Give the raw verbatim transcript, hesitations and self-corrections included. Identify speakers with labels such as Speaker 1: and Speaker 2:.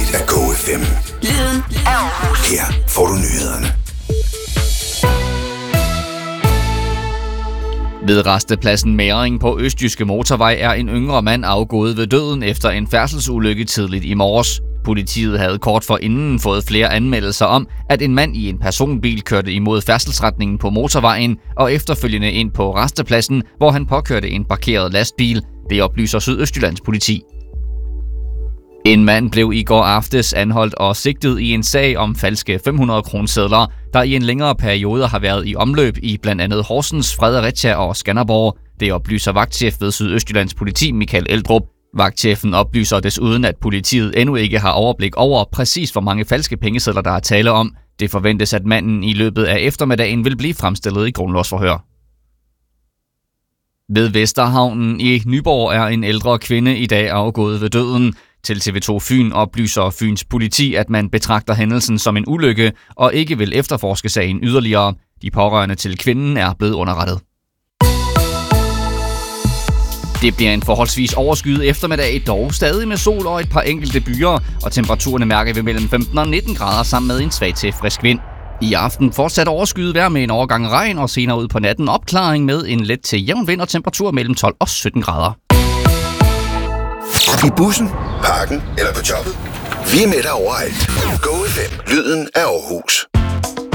Speaker 1: af Go F M.
Speaker 2: Lyden af Aarhus.
Speaker 1: Her får du nyhederne.
Speaker 3: Ved rastepladsen Mæring på Østjyske Motorvej er en yngre mand afgået ved døden efter en færdselsulykke tidligt i morges. Politiet havde kort forinden fået flere anmeldelser om, at en mand i en personbil kørte imod færdselsretningen på motorvejen og efterfølgende ind på rastepladsen, hvor han påkørte en parkeret lastbil. Det oplyser Sydøstjyllands politi. En mand blev i går aftes anholdt og sigtet i en sag om falske fem hundrede kronesedler, der i en længere periode har været i omløb i blandt andet Horsens, Fredericia og Skanderborg. Det oplyser vagtchef ved Sydøstjyllands politi Michael Eldrup. Vagtchefen oplyser desuden, at politiet endnu ikke har overblik over præcis hvor mange falske pengesedler der er tale om. Det forventes, at manden i løbet af eftermiddagen vil blive fremstillet i grundlovsforhør. Ved Vesterhavnen i Nyborg er en ældre kvinde i dag afgået ved døden. Til T V to Fyn oplyser Fyns politi, at man betragter hændelsen som en ulykke og ikke vil efterforske sagen yderligere. De pårørende til kvinden er blevet underrettet. Det bliver en forholdsvis overskyet eftermiddag, dog stadig med sol og et par enkelte byer, og temperaturerne mærker vi mellem femten og nitten grader sammen med en svag til frisk vind. I aften fortsat overskyet vejr med en overgang regn, og senere ud på natten opklaring med en let til jævn vind og temperatur mellem tolv og sytten grader.
Speaker 1: I bussen, parken eller på jobbet. Vi er med dig overalt. Go F M. Lyden af Aarhus.